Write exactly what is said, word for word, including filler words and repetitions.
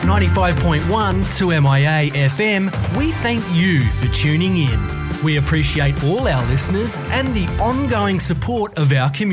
ninety-five point one to M I A F M, we thank you for tuning in. We appreciate all our listeners and the ongoing support of our community.